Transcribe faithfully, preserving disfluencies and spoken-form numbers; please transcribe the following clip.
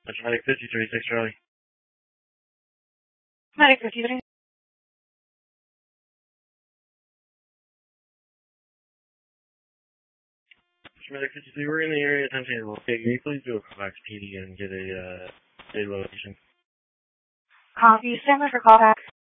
That's Medic fifty-three, six Charlie. Medic fifty-three. Medic fifty-three, we're in the area, attempting to locate. Can you please do a callback to P D and get a, uh, a location? Copy. Stand by for callback.